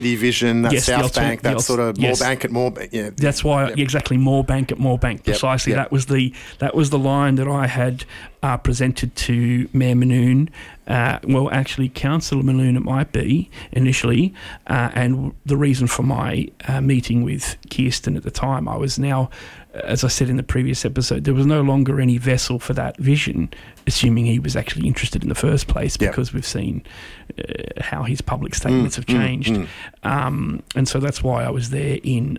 vision, that South Bank, that sort of more bank at more. Yeah, that's why exactly more bank at more bank. Precisely, that was the line that I had presented to Mayor Manoon. Well, actually, Councillor Manoon it might be initially, and the reason for my meeting with Kirsten at the time, I was now, as I said in the previous episode, there was no longer any vessel for that vision, assuming he was actually interested in the first place, because we've seen how his public statements have changed. And so that's why I was there in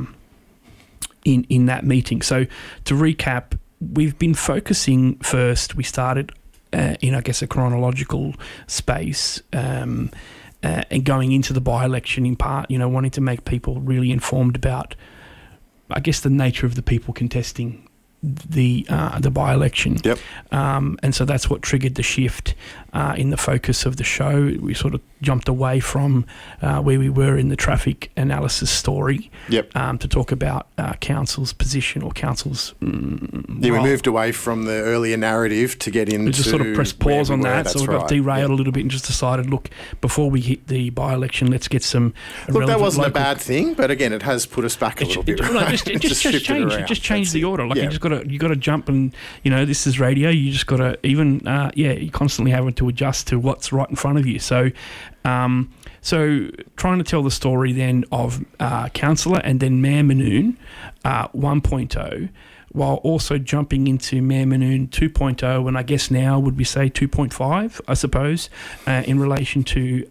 that meeting. So to recap, we've been focusing first, we started in, I guess, a chronological space, and going into the by-election in part, wanting to make people really informed about, I guess, the nature of the people contesting the by-election. And so that's what triggered the shift in the focus of the show. We sort of jumped away from where we were in the traffic analysis story to talk about council's position or council's we moved away from the earlier narrative to get into... We just sort of pressed pause on that, so we got derailed a little bit and just decided, look, before we hit the by-election, let's get some... Look, that wasn't a bad thing, but again, it has put us back a little bit. It just changed the order. Like, you got to jump, and this is radio. You just got to you constantly having to adjust to what's right in front of you. So, trying to tell the story then of Councillor and then Mayor Manoon 1.0, while also jumping into Mayor Manoon 2.0, and I guess now would we say 2.5, I suppose, in relation to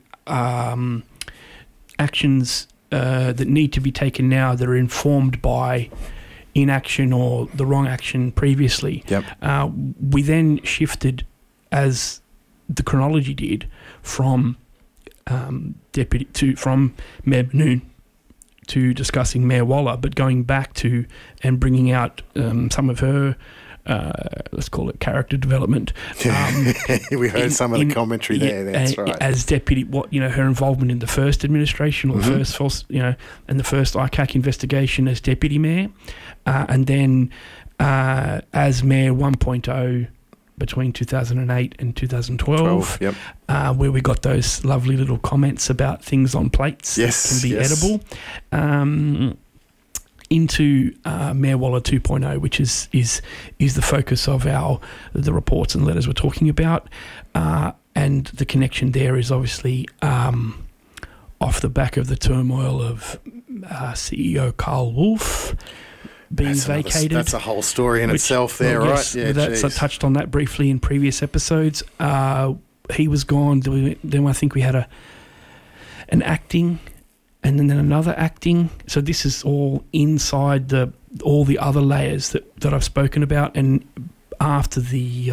actions that need to be taken now that are informed by inaction or the wrong action previously. We then shifted, as the chronology did, from from Mayor Manoon to discussing Mayor Waller, but going back to and bringing out some of her let's call it character development. We heard some of the commentary there. That's right. As deputy, her involvement in the first administration or the first, and the first ICAC investigation as deputy mayor, and then as mayor 1.0 between 2008 and 2012, where we got those lovely little comments about things on plates that can be edible. Into Mayor Waller 2.0, which is the focus of the reports and letters we're talking about, and the connection there is obviously off the back of the turmoil of CEO Carl Wolf being vacated. That's a whole story in itself there, right? So I touched on that briefly in previous episodes. He was gone. Then I think we had an acting, and then another acting. So this is all inside all the other layers that I've spoken about. And after the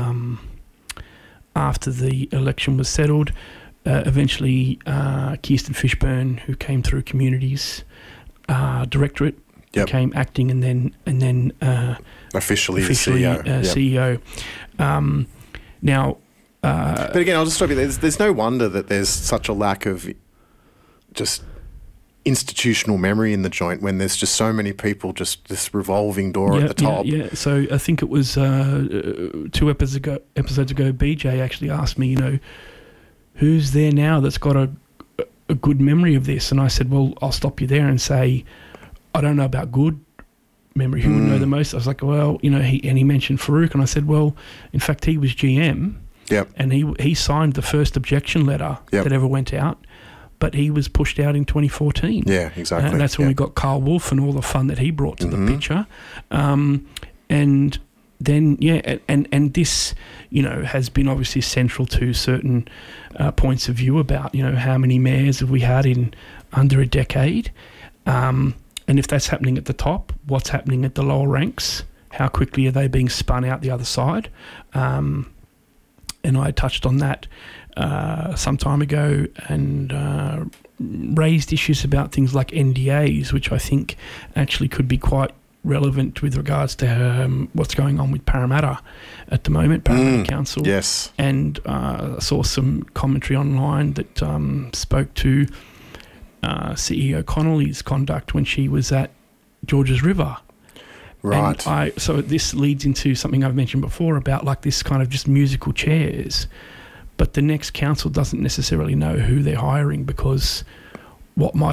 election was settled, eventually Kirsten Fishburn, who came through Communities Directorate, became acting, and then officially the CEO. Now, but again, I'll just stop you there. There's no wonder that there's such a lack of just institutional memory in the joint when there's just so many people, just this revolving door at the top. So I think it was 2 episodes ago, BJ actually asked me, who's there now that's got a good memory of this? And I said, well, I'll stop you there and say, I don't know about good memory. Who would know the most? I was like, well, he mentioned Farouk, and I said, well, in fact, he was GM. And he signed the first objection letter that ever went out, but he was pushed out in 2014. Yeah, exactly. And that's when we got Carl Wolf and all the fun that he brought to the picture. And then, and this, has been obviously central to certain points of view about, how many mayors have we had in under a decade? And if that's happening at the top, what's happening at the lower ranks? How quickly are they being spun out the other side? And I touched on that some time ago and raised issues about things like NDAs, which I think actually could be quite relevant with regards to what's going on with Parramatta at the moment, Parramatta Council. Yes. And I saw some commentary online that spoke to CEO Connolly's conduct when she was at Georges River. Right. And so this leads into something I've mentioned before about like this kind of just musical chairs, but the next council doesn't necessarily know who they're hiring because what might